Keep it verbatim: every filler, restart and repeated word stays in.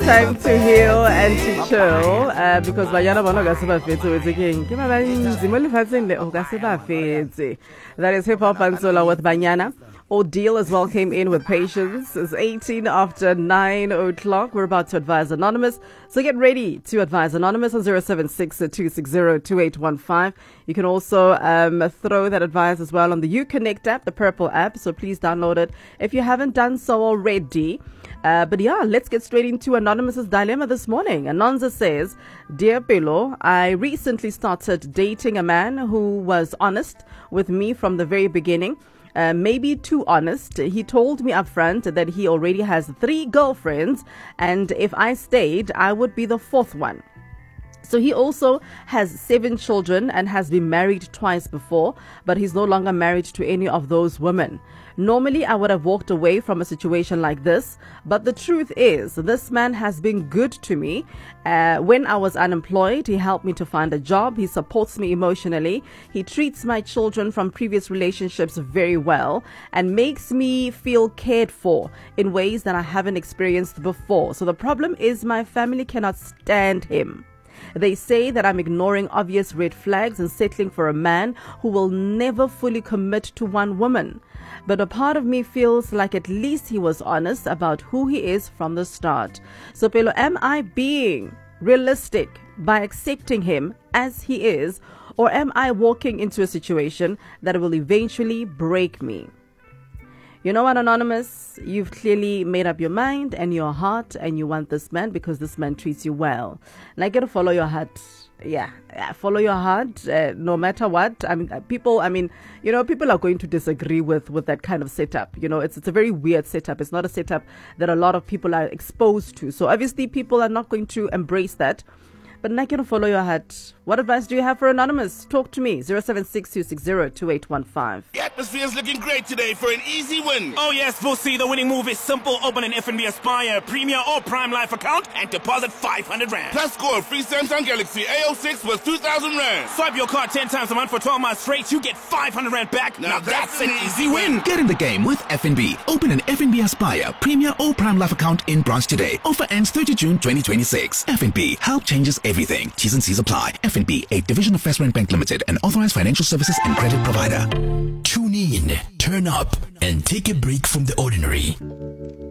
time to heal and to chill uh, because banyana bona ga se ba fetse with king ke ba banzi mo lefatsheng le o ga se ba fetse. That is Hip Hop Ansola with Banyana. Ordeal as well came in with Patience. It's eighteen after nine o'clock. We're about to advise Anonymous. So get ready to advise Anonymous on zero seven six, two six zero, two eight one five. You can also um, throw that advice as well on the Uconnect app, the purple app. So please download it if you haven't done so already. Uh, but yeah, let's get straight into Anonymous's dilemma this morning. Anonza says, Dear Pelo, I recently started dating a man who was honest with me from the very beginning. Uh, maybe too honest. He told me upfront that he already has three girlfriends, and if I stayed, I would be the fourth one. So he also has seven children and has been married twice before, but he's no longer married to any of those women. Normally, I would have walked away from a situation like this, but the truth is, this man has been good to me. Uh, when I was unemployed, he helped me to find a job. He supports me emotionally. He treats my children from previous relationships very well and makes me feel cared for in ways that I haven't experienced before. So the problem is my family cannot stand him. They say that I'm ignoring obvious red flags and settling for a man who will never fully commit to one woman. But a part of me feels like at least he was honest about who he is from the start. So, Pelo, am I being realistic by accepting him as he is, or am I walking into a situation that will eventually break me? You know what, Anonymous? You've clearly made up your mind and your heart, and you want this man because this man treats you well. And I got to follow your heart. Yeah, follow your heart, uh, no matter what. I mean, people, I mean, you know, people are going to disagree with, with that kind of setup. You know, it's, it's a very weird setup. It's not a setup that a lot of people are exposed to. So obviously people are not going to embrace that. But I can follow your heart. What advice do you have for Anonymous? Talk to me. zero seven six, two six zero, two eight one five. The atmosphere is looking great today for an easy win. Oh yes, Bussy, the winning move is simple. Open an F N B Aspire Premier or Prime Life account and deposit five hundred rand. Plus score a free Samsung Galaxy A oh six worth two thousand rand. Swipe your card ten times a month for twelve months straight. You get five hundred rand back. Now, now that's, that's an easy win. Get in the game with F N B. Open an F N B Aspire Premier or Prime Life account in branch today. Offer ends thirtieth June twenty twenty-six. F N B. Help changes everything. T's and C's apply. F N B, a division of First Rand Bank Limited, an authorized financial services and credit provider. Tune in, turn up, and take a break from the ordinary.